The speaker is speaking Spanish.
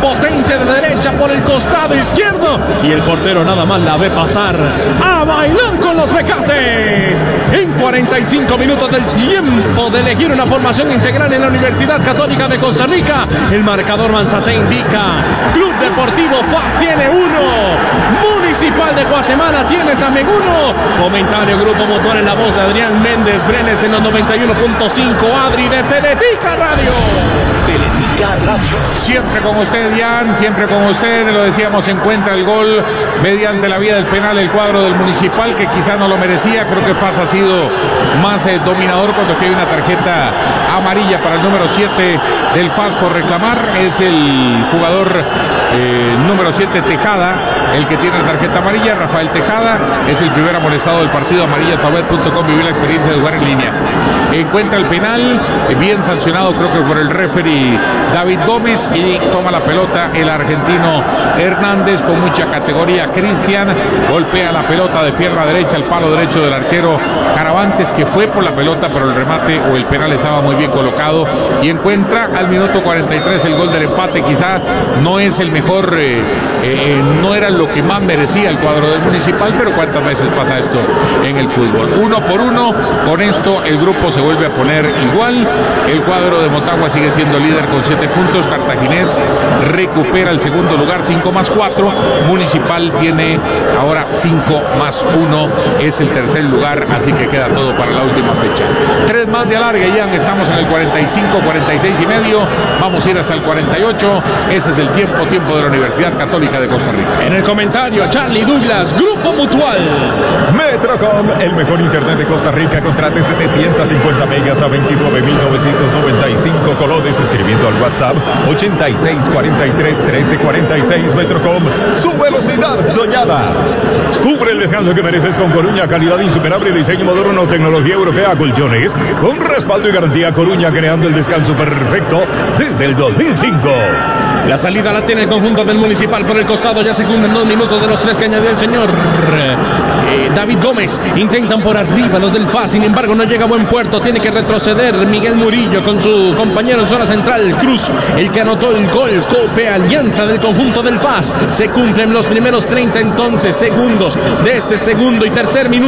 potente de derecha por el costado izquierdo y el portero nada más la ve pasar. A bailar con los Mecates. En 45 minutos del tiempo de elegir una formación integral en la Universidad Católica de Costa Rica, el marcador Manzate indica: Club Deportivo FAS tiene 1, Municipal de Guatemala tiene también 1. Comentario Grupo Motor en la voz de Adrián Méndez Brenes en los 91.5. Adri de Teletica Radio. Teletica Radio. Siempre con usted, Jan, siempre con usted. Lo decíamos, encuentra el gol mediante la vía del penal el cuadro del Municipal, que quizá no lo merecía. Creo que FAS ha sido más dominador cuando que hay una tarjeta amarilla para el número 7 del FAS por reclamar. Es el jugador número 7, Tejada, el que tiene la tarjeta amarilla. Rafael Tejada es el primer amonestado del partido. Amarilla.tablet.com. Vivió la experiencia de jugar en línea. Encuentra el penal, bien sancionado creo que por el referee David Gómez, y toma la pelota el argentino Hernández con mucha categoría. Cristian golpea la pelota de pierna derecha al palo derecho del arquero Caravantes, que fue por la pelota, pero el remate o el penal estaba muy bien colocado, y encuentra al minuto 43 el gol del empate. Quizás no es el mejor, no era lo que más merecía el cuadro del Municipal, pero cuántas veces pasa esto en el fútbol. 1-1, con esto el grupo se vuelve a poner igual. El cuadro de Motagua sigue siendo líder con 7 puntos. Cartaginés recupera el segundo lugar, 5+4. Municipal tiene ahora 5+1, es el tercer lugar, así que queda todo para la última fecha. 3 más de alargue, ya estamos en el 45, 46 y medio. Vamos a ir hasta el 48. Ese es el tiempo de la Universidad Católica de Costa Rica. En el comentario, Charlie Douglas, Grupo Mutual. Metrocom, el mejor internet de Costa Rica. Contrate 750 megas a 29.995 colones, escribiendo al WhatsApp 8643-1346. Metrocom, su velocidad soñada. Cubre el descanso que mereces con Coruña, calidad insuperable, diseño moderno, tecnología europea, colchones con respaldo y garantía. Coruña, creando el descanso perfecto desde el 2005. La salida la tiene el conjunto del Municipal por el costado. Ya se cumplen 2 minutos de los 3 que añadió el señor David Gómez. Intentan por arriba los del FAS, sin embargo no llega a buen puerto. Tiene que retroceder Miguel Murillo con su compañero en zona central, Cruz, el que anotó el gol. Cope Alianza del conjunto del FAS. Se cumplen los primeros 30 entonces segundos de este segundo y tercer minuto.